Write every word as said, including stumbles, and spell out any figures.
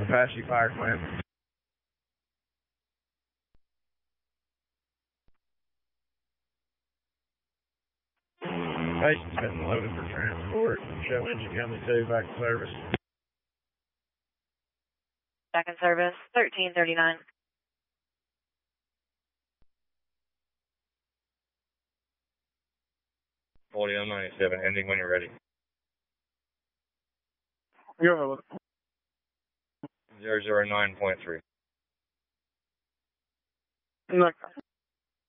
Apache Fire Plant. Patient's been loaded for transport. Show engine coming two, back to service. Back in service, thirteen thirty-nine. forty-one ninety-seven, ending when you're ready. Go ahead. zero zero nine point three. Okay.